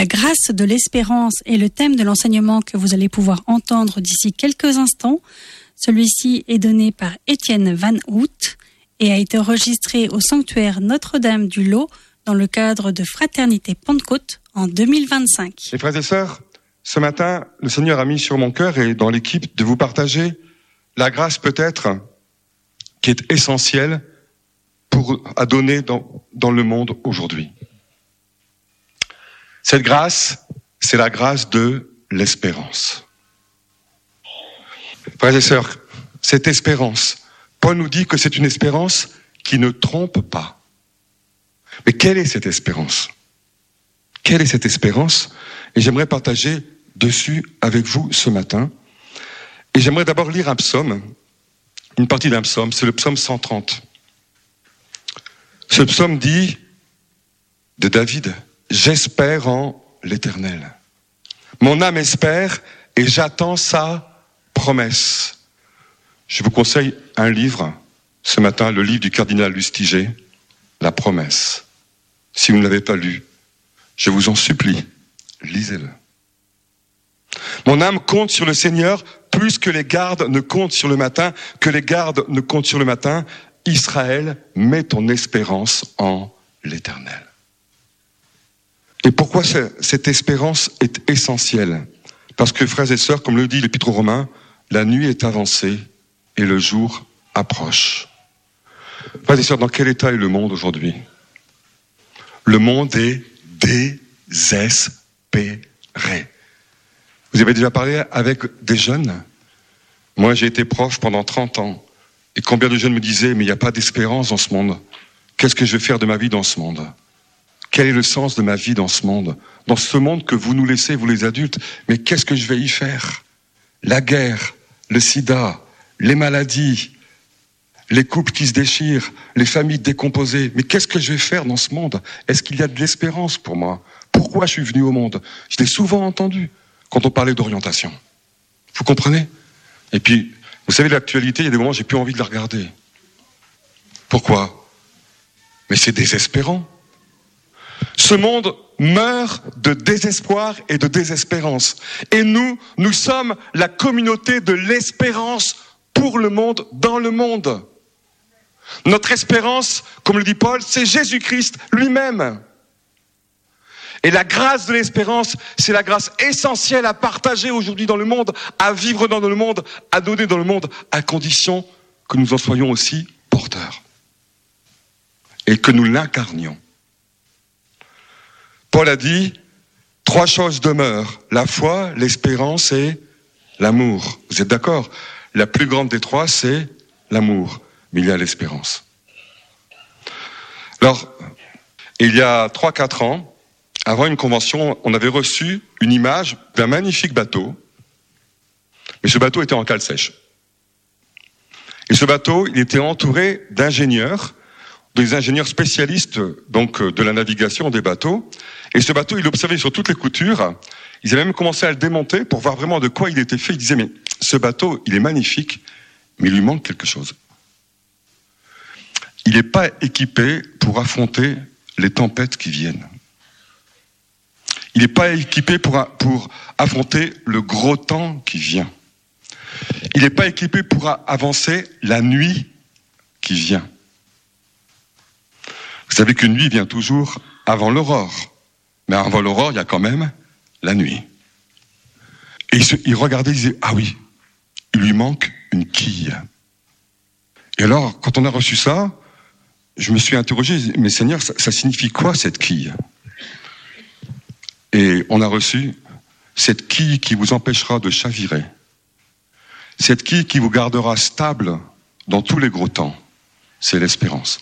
grâce de l'espérance est le thème de l'enseignement que vous allez pouvoir entendre d'ici quelques instants. Celui-ci est donné par Étienne Van Hout et a été enregistré au sanctuaire Notre-Dame du Lot dans le cadre de Fraternité Pentecôte en 2025. Mes frères et sœurs, ce matin, le Seigneur a mis sur mon cœur et dans l'équipe de vous partager la grâce peut-être qui est essentielle à donner dans le monde aujourd'hui. Cette grâce, c'est la grâce de l'espérance. Frères et sœurs, cette espérance, Paul nous dit que c'est une espérance qui ne trompe pas. Mais quelle est cette espérance ? Quelle est cette espérance ? Et j'aimerais partager dessus avec vous ce matin. Et j'aimerais d'abord lire un psaume, une partie d'un psaume, c'est le psaume 130. Ce psaume dit de David, « J'espère en l'Éternel. Mon âme espère et j'attends sa promesse. » Je vous conseille un livre, ce matin, le livre du cardinal Lustiger, « La promesse ». Si vous ne l'avez pas lu, je vous en supplie, lisez-le. Mon âme compte sur le Seigneur plus que les gardes ne comptent sur le matin, que les gardes ne comptent sur le matin. Israël, mets ton espérance en l'Éternel. Et pourquoi cette espérance est essentielle ? Parce que, frères et sœurs, comme le dit l'Épître aux Romains, la nuit est avancée et le jour approche. Frères et sœurs, dans quel état est le monde aujourd'hui ? Le monde est désespéré. Vous avez déjà parlé avec des jeunes ? Moi, j'ai été prof pendant 30 ans. Et combien de jeunes me disaient, mais il n'y a pas d'espérance dans ce monde. Qu'est-ce que je vais faire de ma vie dans ce monde ? Quel est le sens de ma vie dans ce monde ? Dans ce monde que vous nous laissez, vous les adultes, mais qu'est-ce que je vais y faire ? La guerre, le sida, les maladies, les couples qui se déchirent, les familles décomposées. Mais qu'est-ce que je vais faire dans ce monde ? Est-ce qu'il y a de l'espérance pour moi ? Pourquoi je suis venu au monde ? Je l'ai souvent entendu quand on parlait d'orientation. Vous comprenez ? Et puis, vous savez, l'actualité, il y a des moments où j'ai plus envie de la regarder. Pourquoi ? Mais c'est désespérant. Ce monde meurt de désespoir et de désespérance. Et nous sommes la communauté de l'espérance pour le monde, dans le monde. Notre espérance, comme le dit Paul, c'est Jésus-Christ lui-même. Et la grâce de l'espérance, c'est la grâce essentielle à partager aujourd'hui dans le monde, à vivre dans le monde, à donner dans le monde, à condition que nous en soyons aussi porteurs. Et que nous l'incarnions. Paul a dit, 3 choses demeurent, la foi, l'espérance et l'amour. Vous êtes d'accord ? La plus grande des 3, c'est l'amour. Mais il y a l'espérance. Alors, il y a 3-4 ans, avant une convention, on avait reçu une image d'un magnifique bateau. Mais ce bateau était en cale sèche. Et ce bateau, il était entouré d'ingénieurs, des ingénieurs spécialistes donc de la navigation des bateaux. Et ce bateau, il observait sur toutes les coutures. Ils avaient même commencé à le démonter pour voir vraiment de quoi il était fait. Ils disaient, mais ce bateau, il est magnifique, mais il lui manque quelque chose. Il n'est pas équipé pour affronter les tempêtes qui viennent. Il n'est pas équipé pour affronter le gros temps qui vient. Il n'est pas équipé pour avancer la nuit qui vient. Vous savez qu'une nuit vient toujours avant l'aurore. Mais avant l'aurore, il y a quand même la nuit. Et il regardait, il disait, ah oui, il lui manque une quille. Et alors, quand on a reçu ça, je me suis interrogé, mais Seigneur, ça signifie quoi cette quille ? Et on a reçu cette quille qui vous empêchera de chavirer. Cette quille qui vous gardera stable dans tous les gros temps. C'est l'espérance.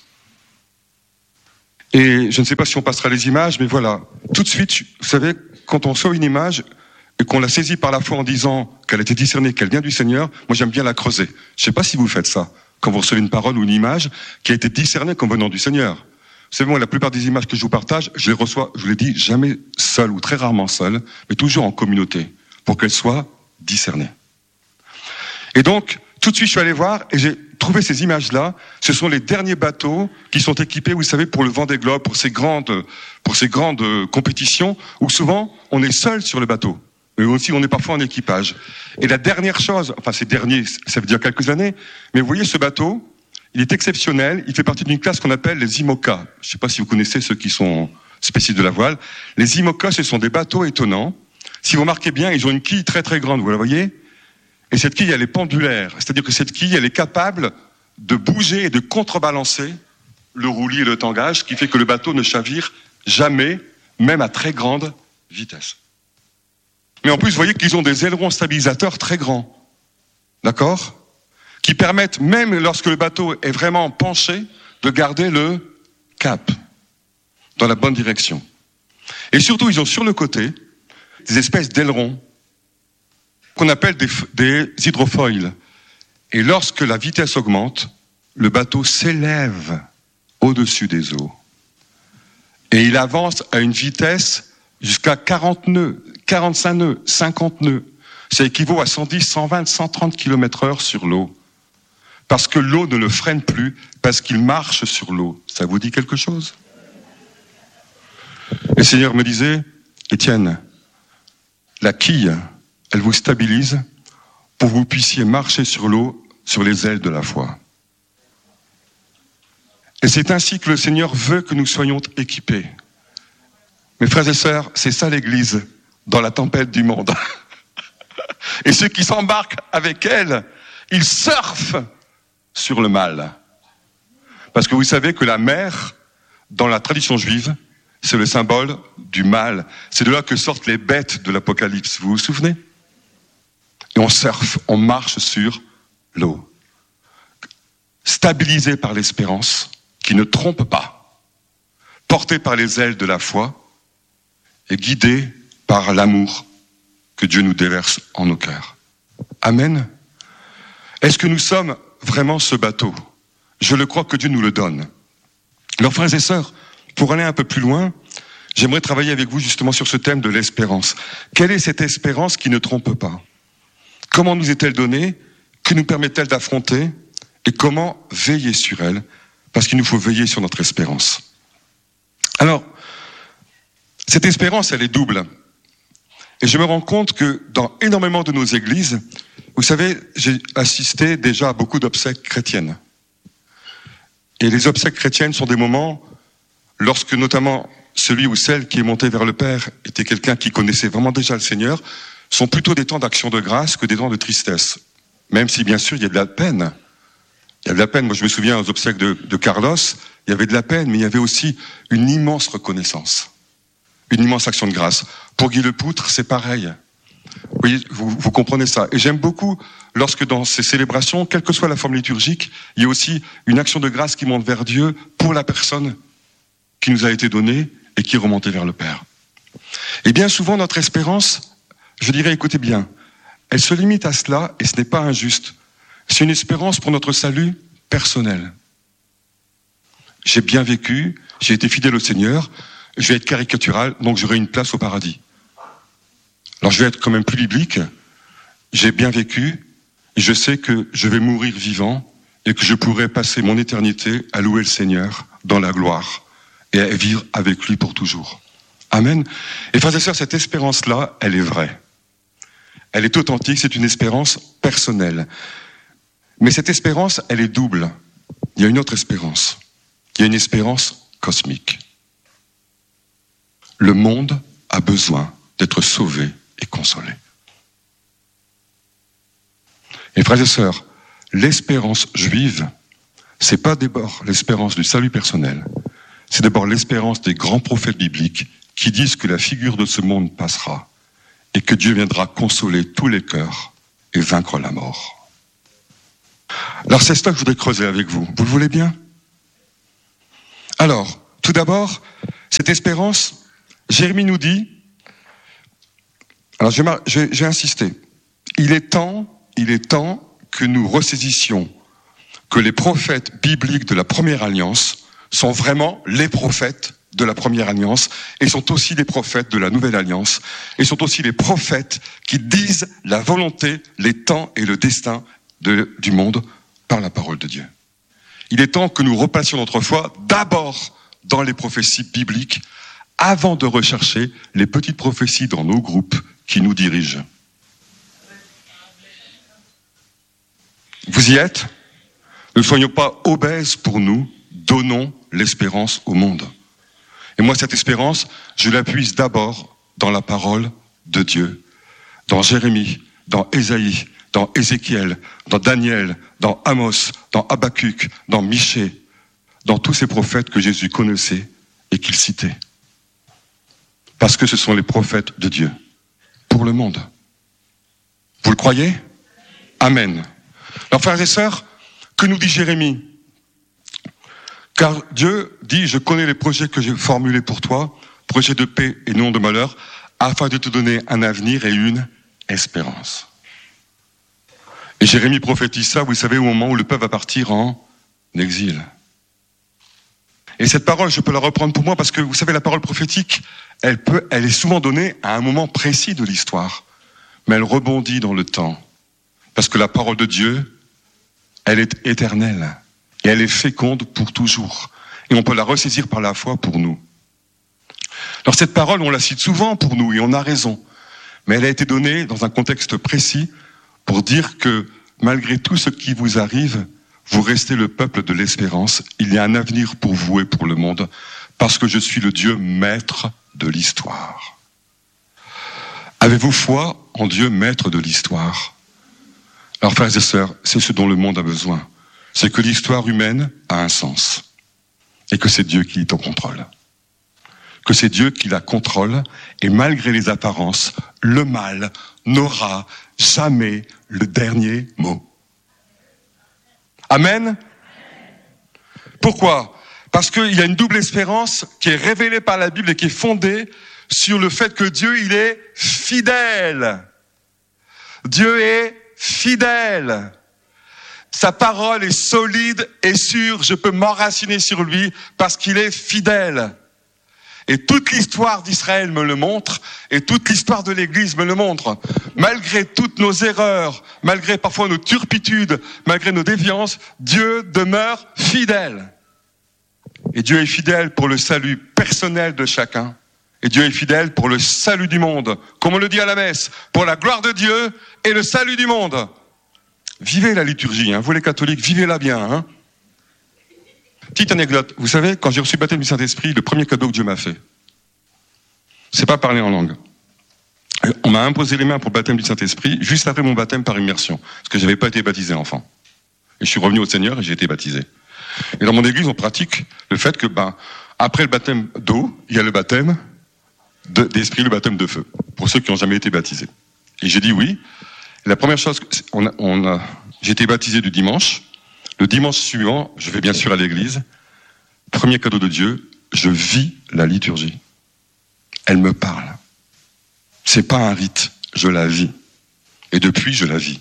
Et je ne sais pas si on passera les images, mais voilà. Tout de suite, vous savez, quand on reçoit une image et qu'on la saisit par la foi en disant qu'elle a été discernée, qu'elle vient du Seigneur, moi j'aime bien la creuser. Je ne sais pas si vous faites ça, quand vous recevez une parole ou une image qui a été discernée comme venant du Seigneur. Vous savez, moi, la plupart des images que je vous partage, je les reçois, je vous l'ai dit, jamais seul ou très rarement seul, mais toujours en communauté, pour qu'elles soient discernées. Et donc, tout de suite, je suis allé voir et j'ai trouvé ces images-là. Ce sont les derniers bateaux qui sont équipés, vous savez, pour le Vendée Globe, pour ces grandes compétitions où souvent on est seul sur le bateau. Mais aussi, on est parfois en équipage. Et la dernière chose, enfin, ces derniers, ça veut dire quelques années, mais vous voyez, ce bateau, il est exceptionnel. Il fait partie d'une classe qu'on appelle les IMOCA. Je ne sais pas si vous connaissez ceux qui sont spécialistes de la voile. Les IMOCA, ce sont des bateaux étonnants. Si vous remarquez bien, ils ont une quille très très grande, vous la voyez ? Et cette quille, elle est pendulaire. C'est-à-dire que cette quille, elle est capable de bouger et de contrebalancer le roulis et le tangage, ce qui fait que le bateau ne chavire jamais, même à très grande vitesse. Mais en plus, vous voyez qu'ils ont des ailerons stabilisateurs très grands. D'accord ? Qui permettent, même lorsque le bateau est vraiment penché, de garder le cap dans la bonne direction. Et surtout, ils ont sur le côté des espèces d'ailerons qu'on appelle des hydrofoils. Et lorsque la vitesse augmente, le bateau s'élève au-dessus des eaux. Et il avance à une vitesse jusqu'à 40 nœuds, 45 nœuds, 50 nœuds. Ça équivaut à 110, 120, 130 km/h sur l'eau. Parce que l'eau ne le freine plus, parce qu'il marche sur l'eau. Ça vous dit quelque chose ? Et le Seigneur me disait, Étienne, la quille, elle vous stabilise pour que vous puissiez marcher sur l'eau, sur les ailes de la foi. Et c'est ainsi que le Seigneur veut que nous soyons équipés. Mes frères et sœurs, c'est ça l'Église dans la tempête du monde. Et ceux qui s'embarquent avec elle, ils surfent sur le mal. Parce que vous savez que la mer, dans la tradition juive, c'est le symbole du mal. C'est de là que sortent les bêtes de l'Apocalypse. Vous vous souvenez ? Et on surfe, on marche sur l'eau. Stabilisé par l'espérance, qui ne trompe pas. Porté par les ailes de la foi et guidé par l'amour que Dieu nous déverse en nos cœurs. Amen. Est-ce que nous sommes vraiment ce bateau ? Je le crois que Dieu nous le donne. Alors, frères et sœurs, pour aller un peu plus loin, j'aimerais travailler avec vous justement sur ce thème de l'espérance. Quelle est cette espérance qui ne trompe pas ? Comment nous est-elle donnée ? Que nous permet-elle d'affronter ? Et comment veiller sur elle ? Parce qu'il nous faut veiller sur notre espérance. Alors, cette espérance, elle est double. Et je me rends compte que dans énormément de nos églises, vous savez, j'ai assisté déjà à beaucoup d'obsèques chrétiennes. Et les obsèques chrétiennes sont des moments, lorsque notamment celui ou celle qui est monté vers le Père était quelqu'un qui connaissait vraiment déjà le Seigneur, sont plutôt des temps d'action de grâce que des temps de tristesse. Même si, bien sûr, il y a de la peine. Il y a de la peine. Moi, je me souviens aux obsèques de Carlos, il y avait de la peine, mais il y avait aussi une immense reconnaissance. Une immense action de grâce. Pour Guy Lepoutre, c'est pareil. Oui, vous comprenez ça. Et j'aime beaucoup lorsque dans ces célébrations, quelle que soit la forme liturgique, il y a aussi une action de grâce qui monte vers Dieu pour la personne qui nous a été donnée et qui est remontée vers le Père. Et bien souvent, notre espérance, je dirais, écoutez bien, elle se limite à cela et ce n'est pas injuste. C'est une espérance pour notre salut personnel. J'ai bien vécu, j'ai été fidèle au Seigneur, je vais être caricatural, donc j'aurai une place au paradis. Alors je vais être quand même plus biblique, j'ai bien vécu, et je sais que je vais mourir vivant, et que je pourrai passer mon éternité à louer le Seigneur dans la gloire, et à vivre avec lui pour toujours. Amen. Et frères et sœurs, cette espérance-là, elle est vraie. Elle est authentique, c'est une espérance personnelle. Mais cette espérance, elle est double. Il y a une autre espérance. Il y a une espérance cosmique. Le monde a besoin d'être sauvé et consolé. Et frères et sœurs, l'espérance juive, c'est pas d'abord l'espérance du salut personnel, c'est d'abord l'espérance des grands prophètes bibliques qui disent que la figure de ce monde passera et que Dieu viendra consoler tous les cœurs et vaincre la mort. Alors c'est ça que je voudrais creuser avec vous. Vous le voulez bien ? Alors, tout d'abord, cette espérance, Jérémie nous dit, alors j'ai insisté, il est temps que nous ressaisissions que les prophètes bibliques de la première alliance sont vraiment les prophètes de la première alliance et sont aussi les prophètes de la nouvelle alliance et sont aussi les prophètes qui disent la volonté, les temps et le destin du monde par la parole de Dieu. Il est temps que nous repassions notre foi d'abord dans les prophéties bibliques avant de rechercher les petites prophéties dans nos groupes qui nous dirigent. Vous y êtes ? Ne soyons pas obèses pour nous, donnons l'espérance au monde. Et moi, cette espérance, je la puise d'abord dans la parole de Dieu, dans Jérémie, dans Ésaïe, dans Ézéchiel, dans Daniel, dans Amos, dans Habacuc, dans Michée, dans tous ces prophètes que Jésus connaissait et qu'il citait. Parce que ce sont les prophètes de Dieu, pour le monde. Vous le croyez ? Amen. Alors, frères et sœurs, que nous dit Jérémie ? Car Dieu dit, je connais les projets que j'ai formulés pour toi, projets de paix et non de malheur, afin de te donner un avenir et une espérance. Et Jérémie prophétise ça, vous savez, au moment où le peuple va partir en exil. Et cette parole, je peux la reprendre pour moi parce que, vous savez, la parole prophétique, elle est souvent donnée à un moment précis de l'histoire, mais elle rebondit dans le temps. Parce que la parole de Dieu, elle est éternelle. Et elle est féconde pour toujours. Et on peut la ressaisir par la foi pour nous. Alors cette parole, on la cite souvent pour nous, et on a raison. Mais elle a été donnée dans un contexte précis pour dire que malgré tout ce qui vous arrive, vous restez le peuple de l'espérance. Il y a un avenir pour vous et pour le monde, parce que je suis le Dieu maître de l'histoire. Avez-vous foi en Dieu maître de l'histoire ? Alors frères et sœurs, c'est ce dont le monde a besoin. C'est que l'histoire humaine a un sens. Et que c'est Dieu qui est en contrôle. Que c'est Dieu qui la contrôle. Et malgré les apparences, le mal n'aura jamais le dernier mot. Amen. Pourquoi ? Parce qu'il y a une double espérance qui est révélée par la Bible et qui est fondée sur le fait que Dieu, il est fidèle. Dieu est fidèle. Sa parole est solide et sûre. Je peux m'enraciner sur lui parce qu'il est fidèle. Et toute l'histoire d'Israël me le montre, et toute l'histoire de l'Église me le montre. Malgré toutes nos erreurs, malgré parfois nos turpitudes, malgré nos déviances, Dieu demeure fidèle. Et Dieu est fidèle pour le salut personnel de chacun. Et Dieu est fidèle pour le salut du monde. Comme on le dit à la messe, pour la gloire de Dieu et le salut du monde. Vivez la liturgie, hein. Vous les catholiques, vivez-la bien. Hein. Petite anecdote, vous savez, quand j'ai reçu le baptême du Saint-Esprit, le premier cadeau que Dieu m'a fait, c'est pas parler en langue. On m'a imposé les mains pour le baptême du Saint-Esprit, juste après mon baptême par immersion, parce que j'avais pas été baptisé enfant. Et je suis revenu au Seigneur et j'ai été baptisé. Et dans mon église, on pratique le fait que, après le baptême d'eau, il y a le baptême d'esprit, le baptême de feu, pour ceux qui n'ont jamais été baptisés. Et j'ai dit oui. La première chose, j'ai été baptisé du dimanche. Le dimanche suivant, je vais bien sûr à l'église. Premier cadeau de Dieu, je vis la liturgie. Elle me parle. C'est pas un rite, je la vis. Et depuis, je la vis.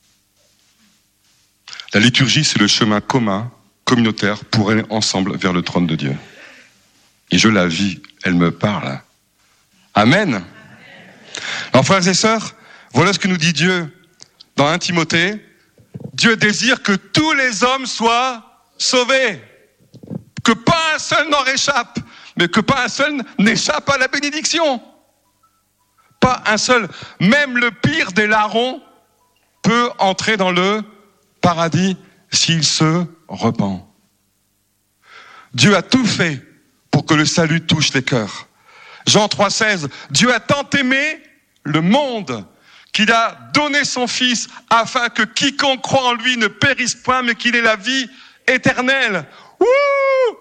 La liturgie, c'est le chemin commun, communautaire, pour aller ensemble vers le trône de Dieu. Et je la vis, elle me parle. Amen. Alors, frères et sœurs, voilà ce que nous dit Dieu dans 1 Timothée. Dieu désire que tous les hommes soient sauvés. Que pas un seul n'en réchappe. Mais que pas un seul n'échappe à la bénédiction. Pas un seul. Même le pire des larrons peut entrer dans le paradis s'il se repent. Dieu a tout fait pour que le salut touche les cœurs. Jean 3,16, Dieu a tant aimé le monde qu'il a donné son Fils afin que quiconque croit en lui ne périsse point, mais qu'il ait la vie éternelle. Ouh!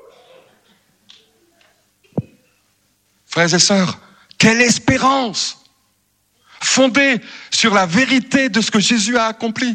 Frères et sœurs, quelle espérance! Fondée sur la vérité de ce que Jésus a accompli.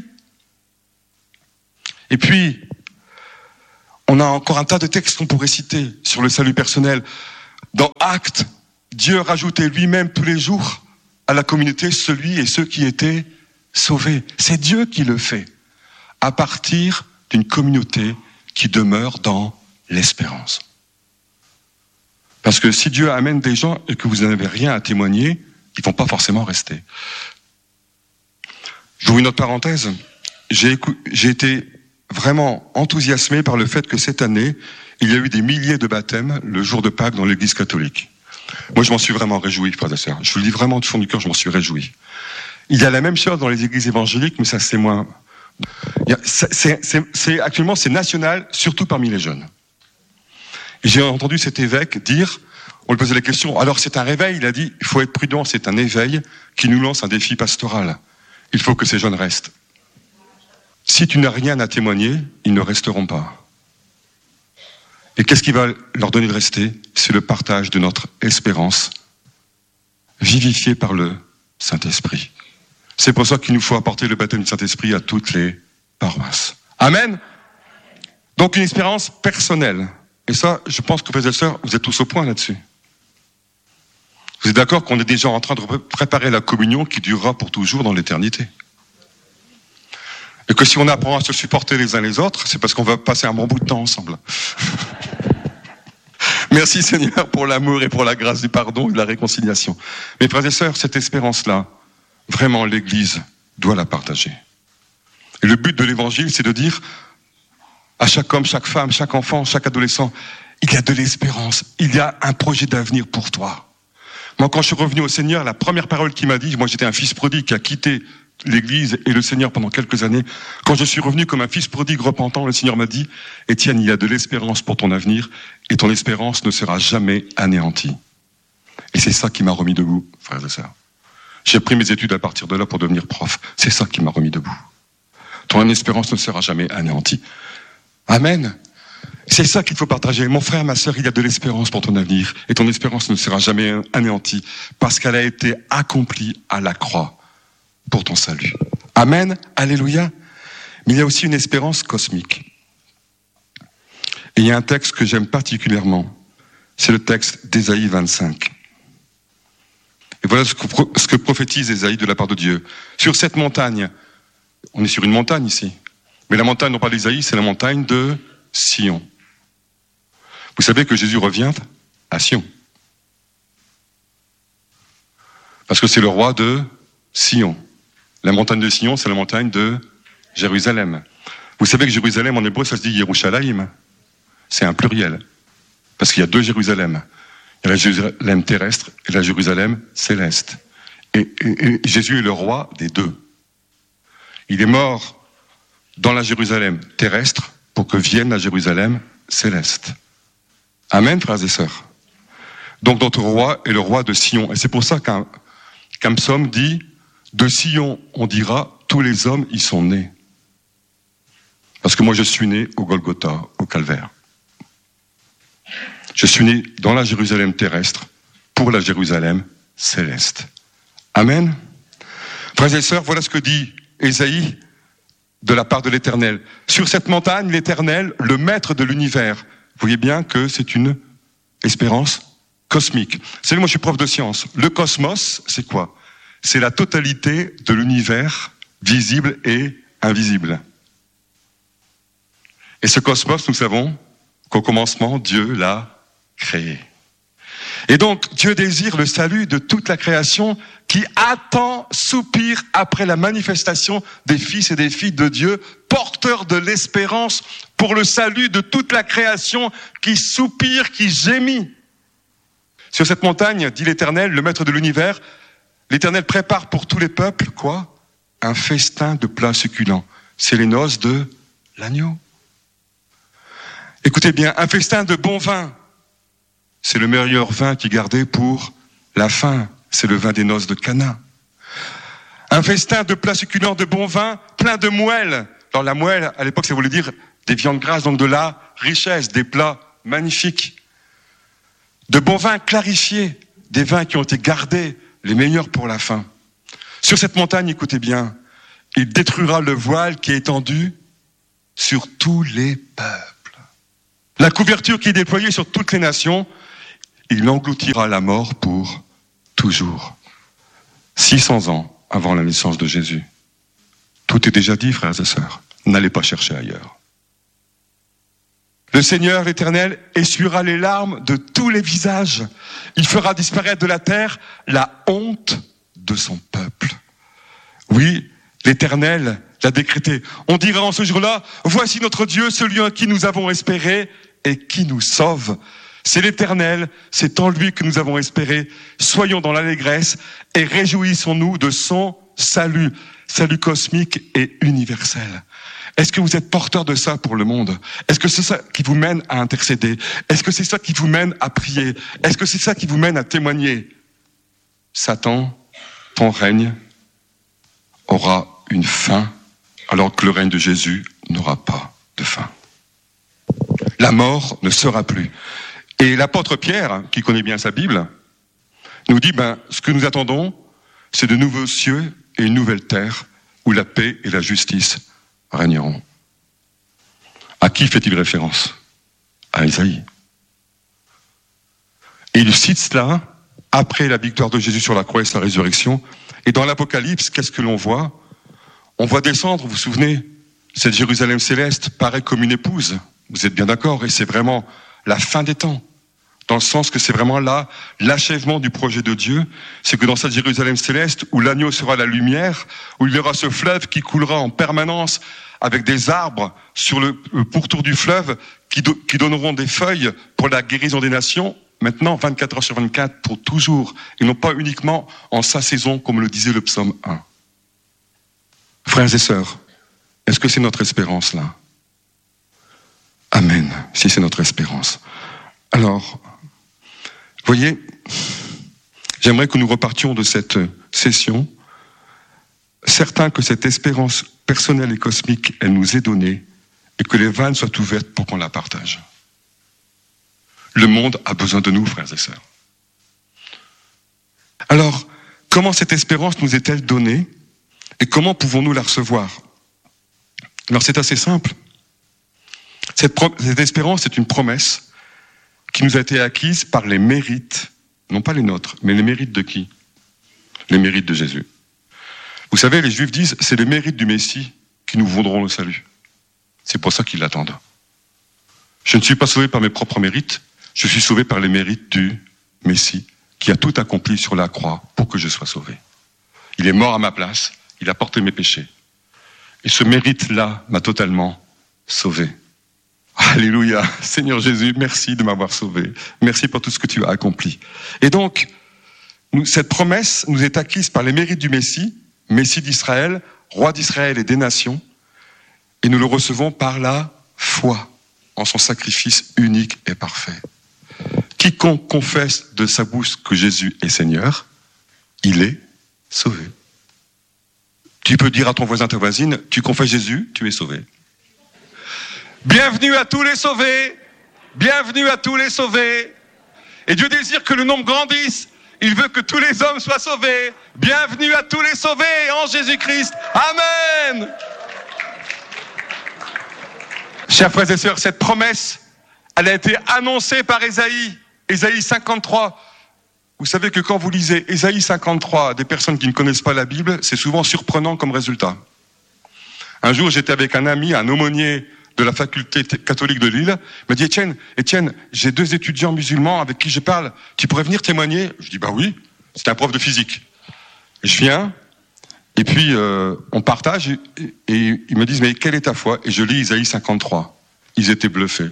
Et puis, on a encore un tas de textes qu'on pourrait citer sur le salut personnel. Dans Actes, Dieu rajoutait lui-même tous les jours à la communauté celui et ceux qui étaient sauvés. C'est Dieu qui le fait, à partir d'une communauté qui demeure dans l'espérance. Parce que si Dieu amène des gens et que vous n'avez rien à témoigner, ils ne vont pas forcément rester. J'ouvre une autre parenthèse. j'ai été vraiment enthousiasmé par le fait que cette année, il y a eu des milliers de baptêmes le jour de Pâques dans l'Église catholique. Moi, je m'en suis vraiment réjoui, frères et sœurs. Je vous le dis vraiment du fond du cœur, je m'en suis réjoui. Il y a la même chose dans les églises évangéliques, mais ça, c'est moins... Actuellement, c'est national, surtout parmi les jeunes. Et j'ai entendu cet évêque dire, on lui posait la question, alors c'est un réveil, il a dit, il faut être prudent, c'est un éveil qui nous lance un défi pastoral. Il faut que ces jeunes restent. Si tu n'as rien à témoigner, ils ne resteront pas. Et qu'est-ce qui va leur donner de rester? C'est le partage de notre espérance, vivifiée par le Saint-Esprit. C'est pour ça qu'il nous faut apporter le baptême du Saint-Esprit à toutes les paroisses. Amen. Donc une espérance personnelle. Et ça, je pense que, frères et sœurs, vous êtes tous au point là-dessus. Vous êtes d'accord qu'on est déjà en train de préparer la communion qui durera pour toujours dans l'éternité. Et que si on apprend à se supporter les uns les autres, c'est parce qu'on va passer un bon bout de temps ensemble. Merci Seigneur pour l'amour et pour la grâce du pardon et de la réconciliation. Mes frères et sœurs, cette espérance-là, vraiment l'Église doit la partager. Et le but de l'Évangile, c'est de dire à chaque homme, chaque femme, chaque enfant, chaque adolescent, il y a de l'espérance, il y a un projet d'avenir pour toi. Moi, quand je suis revenu au Seigneur, la première parole qu'il m'a dit, moi j'étais un fils prodigue qui a quitté l'Église et le Seigneur pendant quelques années. Quand je suis revenu comme un fils prodigue repentant, le Seigneur m'a dit, Étienne, il y a de l'espérance pour ton avenir et ton espérance ne sera jamais anéantie. Et c'est ça qui m'a remis debout, frères et sœurs. J'ai pris mes études à partir de là pour devenir prof. C'est ça qui m'a remis debout. Ton espérance ne sera jamais anéantie. Amen. C'est ça qu'il faut partager. Mon frère, ma sœur, il y a de l'espérance pour ton avenir et ton espérance ne sera jamais anéantie parce qu'elle a été accomplie à la croix pour ton salut. Amen, alléluia. Mais il y a aussi une espérance cosmique. Et il y a un texte que j'aime particulièrement, c'est le texte d'Ésaïe 25. Et voilà ce que prophétise Ésaïe de la part de Dieu. Sur cette montagne, on est sur une montagne ici, mais la montagne non pas d'Ésaïe, c'est la montagne de Sion. Vous savez que Jésus revient à Sion. Parce que c'est le roi de Sion. La montagne de Sion, c'est la montagne de Jérusalem. Vous savez que Jérusalem, en hébreu, ça se dit Yerushalayim. C'est un pluriel. Parce qu'il y a deux Jérusalem. Il y a la Jérusalem terrestre et la Jérusalem céleste. Et Jésus est le roi des deux. Il est mort dans la Jérusalem terrestre pour que vienne la Jérusalem céleste. Amen, frères et sœurs. Donc notre roi est le roi de Sion. Et c'est pour ça qu'un psaume dit, de Sion, on dira, tous les hommes y sont nés. Parce que moi je suis né au Golgotha, au Calvaire. Je suis né dans la Jérusalem terrestre pour la Jérusalem céleste. Amen. Frères et sœurs, voilà ce que dit Ésaïe de la part de l'Éternel. Sur cette montagne, l'Éternel, le maître de l'univers. Vous voyez bien que c'est une espérance cosmique. Vous savez, moi je suis prof de sciences. Le cosmos, c'est quoi? C'est la totalité de l'univers visible et invisible. Et ce cosmos, nous savons qu'au commencement, Dieu l'a créé. Et donc, Dieu désire le salut de toute la création qui attend, soupire après la manifestation des fils et des filles de Dieu, porteurs de l'espérance pour le salut de toute la création qui soupire, qui gémit. Sur cette montagne, dit l'Éternel, le maître de l'univers, l'Éternel prépare pour tous les peuples, quoi? Un festin de plats succulents. C'est les noces de l'agneau. Écoutez bien, un festin de bon vin. C'est le meilleur vin qui est gardé pour la fin. C'est le vin des noces de Cana. Un festin de plats succulents de bon vin, plein de moelle. Alors la moelle, à l'époque, ça voulait dire des viandes grasses, donc de la richesse, des plats magnifiques. De bons vins clarifiés, des vins qui ont été gardés, les meilleurs pour la fin. Sur cette montagne, écoutez bien, il détruira le voile qui est étendu sur tous les peuples. La couverture qui est déployée sur toutes les nations, il engloutira la mort pour toujours. 600 ans avant la naissance de Jésus. Tout est déjà dit, frères et sœurs. N'allez pas chercher ailleurs. Le Seigneur, l'Éternel, essuiera les larmes de tous les visages. Il fera disparaître de la terre la honte de son peuple. Oui, l'Éternel, l'a décrété. On dira en ce jour-là, voici notre Dieu, celui en qui nous avons espéré et qui nous sauve. C'est l'Éternel, c'est en lui que nous avons espéré. Soyons dans l'allégresse et réjouissons-nous de son salut, salut cosmique et universel. Est-ce que vous êtes porteur de ça pour le monde? Est-ce que c'est ça qui vous mène à intercéder? Est-ce que c'est ça qui vous mène à prier? Est-ce que c'est ça qui vous mène à témoigner? Satan, ton règne aura une fin, alors que le règne de Jésus n'aura pas de fin. La mort ne sera plus. Et l'apôtre Pierre, qui connaît bien sa Bible, nous dit, ce que nous attendons, c'est de nouveaux cieux et une nouvelle terre où la paix et la justice régneront. À qui fait-il référence? À Isaïe. Et il cite cela après la victoire de Jésus sur la croix et sa résurrection. Et dans l'Apocalypse, qu'est-ce que l'on voit? On voit descendre, vous vous souvenez, cette Jérusalem céleste paraît comme une épouse. Vous êtes bien d'accord? Et c'est vraiment la fin des temps. Dans le sens que c'est vraiment là l'achèvement du projet de Dieu. C'est que dans cette Jérusalem céleste, où l'agneau sera la lumière, où il y aura ce fleuve qui coulera en permanence avec des arbres sur le pourtour du fleuve qui donneront des feuilles pour la guérison des nations, maintenant 24 heures sur 24, pour toujours, et non pas uniquement en sa saison, comme le disait le psaume 1. Frères et sœurs, est-ce que c'est notre espérance là? Amen, si c'est notre espérance. Alors, voyez, j'aimerais que nous repartions de cette session, certains que cette espérance personnelle et cosmique, elle nous est donnée, et que les vannes soient ouvertes pour qu'on la partage. Le monde a besoin de nous, frères et sœurs. Alors, comment cette espérance nous est-elle donnée, et comment pouvons-nous la recevoir? Alors c'est assez simple. Cette espérance est une promesse qui nous a été acquise par les mérites, non pas les nôtres, mais les mérites de qui? Les mérites de Jésus. Vous savez, les Juifs disent, c'est les mérites du Messie qui nous vaudront le salut. C'est pour ça qu'ils l'attendent. Je ne suis pas sauvé par mes propres mérites, je suis sauvé par les mérites du Messie qui a tout accompli sur la croix pour que je sois sauvé. Il est mort à ma place, il a porté mes péchés. Et ce mérite-là m'a totalement sauvé. Alléluia. Seigneur Jésus, merci de m'avoir sauvé. Merci pour tout ce que tu as accompli. Et donc, cette promesse nous est acquise par les mérites du Messie, Messie d'Israël, roi d'Israël et des nations, et nous le recevons par la foi en son sacrifice unique et parfait. Quiconque confesse de sa bouche que Jésus est Seigneur, il est sauvé. Tu peux dire à ton voisin, ta voisine, tu confesses Jésus, tu es sauvé. Bienvenue à tous les sauvés, bienvenue à tous les sauvés. Et Dieu désire que le nombre grandisse. Il veut que tous les hommes soient sauvés. Bienvenue à tous les sauvés en Jésus-Christ. Amen. Chers frères et sœurs, cette promesse, elle a été annoncée par Ésaïe, Ésaïe 53. Vous savez que quand vous lisez Ésaïe 53 à des personnes qui ne connaissent pas la Bible, c'est souvent surprenant comme résultat. Un jour, j'étais avec un ami, un aumônier de la faculté catholique de Lille. Il m'a dit, Étienne, j'ai 2 étudiants musulmans avec qui je parle. Tu pourrais venir témoigner? Je dis, oui. C'était un prof de physique. Et je viens, et puis on partage, et ils me disent, mais quelle est ta foi? Et je lis Isaïe 53. Ils étaient bluffés.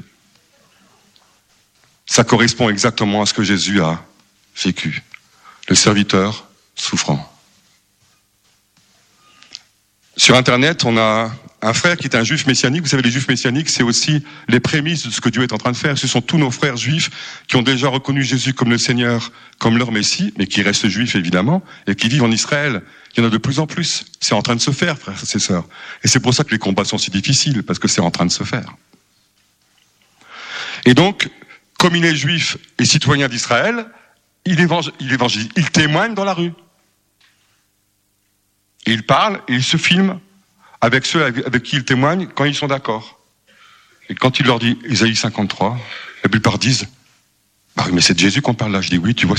Ça correspond exactement à ce que Jésus a vécu. Le serviteur souffrant. Sur Internet, on a un frère qui est un juif messianique. Vous savez, les juifs messianiques, c'est aussi les prémices de ce que Dieu est en train de faire. Ce sont tous nos frères juifs qui ont déjà reconnu Jésus comme le Seigneur, comme leur Messie, mais qui restent juifs évidemment, et qui vivent en Israël. Il y en a de plus en plus. C'est en train de se faire, frères et sœurs. Et c'est pour ça que les combats sont si difficiles, parce que c'est en train de se faire. Et donc, comme il est juif et citoyen d'Israël, il évangélise, il témoigne dans la rue. Et il parle et il se filme avec ceux avec qui il témoigne quand ils sont d'accord. Et quand il leur dit Isaïe 53, la plupart disent, bah oui, mais c'est de Jésus qu'on parle là. Je dis oui, tu vois,